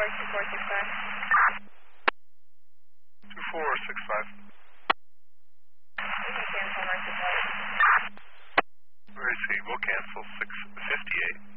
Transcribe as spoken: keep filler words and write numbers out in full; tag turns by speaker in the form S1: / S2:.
S1: two four six five.
S2: two four six five.
S1: You can cancel Mercy Flight.
S2: Mercy, we'll cancel six fifty-eight.